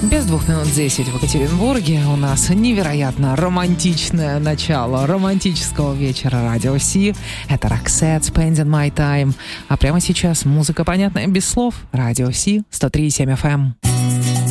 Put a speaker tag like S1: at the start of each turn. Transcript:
S1: Без 2 минут 10 в Екатеринбурге у нас невероятно романтичное начало романтического вечера Радио Си. Это Roxette, Spending My Time. А прямо сейчас музыка, понятная без слов. Радио Си, 103,7 FM.